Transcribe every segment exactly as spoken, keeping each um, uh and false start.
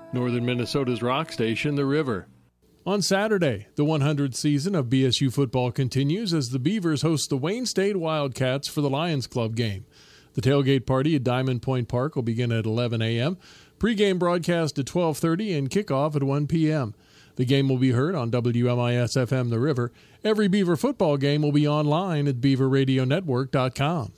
Northern Minnesota's rock station, The River. On Saturday, the one hundredth season of B S U football continues as the Beavers host the Wayne State Wildcats for the Lions Club game. The tailgate party at Diamond Point Park will begin at eleven a.m., pregame broadcast at twelve thirty, and kickoff at one p.m. The game will be heard on W M I S F M The River. Every Beaver football game will be online at beaver radio network dot com.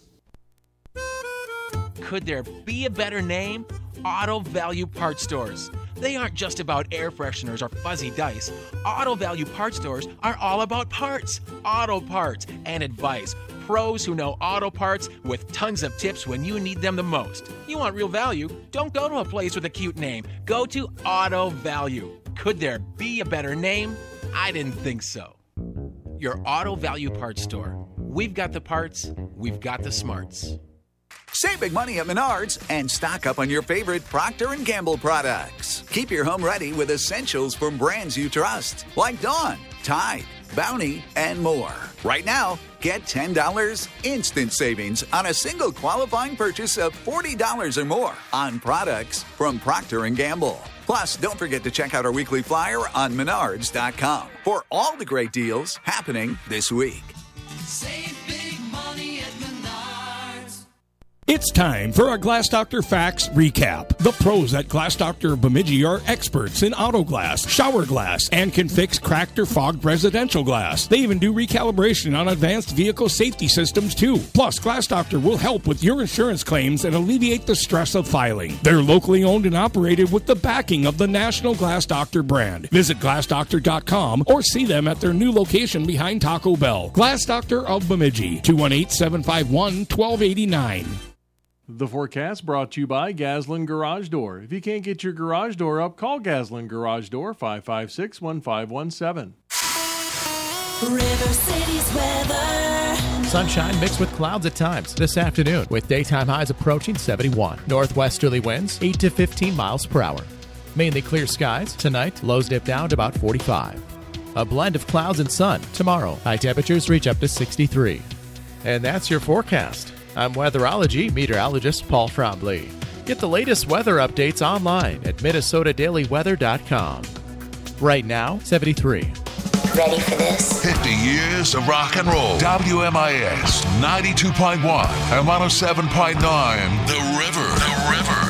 Could there be a better name? Auto Value Parts Stores. They aren't just about air fresheners or fuzzy dice. Auto Value Parts Stores are all about parts, auto parts, and advice. Pros who know auto parts with tons of tips when you need them the most. You want real value? Don't go to a place with a cute name. Go to Auto Value. Could there be a better name? I didn't think so. Your Auto Value Parts Store. We've got the parts, we've got the smarts. Save big money at Menards and stock up on your favorite Procter and Gamble products. Keep your home ready with essentials from brands you trust, like Dawn, Tide, Bounty, and more. Right now, get ten dollars instant savings on a single qualifying purchase of forty dollars or more on products from Procter and Gamble. Plus, don't forget to check out our weekly flyer on menards dot com for all the great deals happening this week. Save big money at Menards. It's time for our Glass Doctor Facts Recap. The pros at Glass Doctor Bemidji are experts in auto glass, shower glass, and can fix cracked or fogged residential glass. They even do recalibration on advanced vehicle safety systems, too. Plus, Glass Doctor will help with your insurance claims and alleviate the stress of filing. They're locally owned and operated with the backing of the National Glass Doctor brand. Visit glass doctor dot com or see them at their new location behind Taco Bell. Glass Doctor of Bemidji, two one eight, seven five one, one two eight nine. The forecast brought to you by Gaslin Garage Door. If you can't get your garage door up, call Gaslin Garage Door, five five six, one five one seven. River City's weather. Sunshine mixed with clouds at times this afternoon, with daytime highs approaching seventy-one. Northwesterly winds eight to fifteen miles per hour. Mainly clear skies. Tonight, lows dip down to about forty-five. A blend of clouds and sun tomorrow. High temperatures reach up to sixty-three. And that's your forecast. I'm weatherology meteorologist Paul Trombley. Get the latest weather updates online at minnesota daily weather dot com. Right now, seventy-three. Ready for this? fifty years of rock and roll. W M I S ninety-two point one and one oh seven point nine. The River.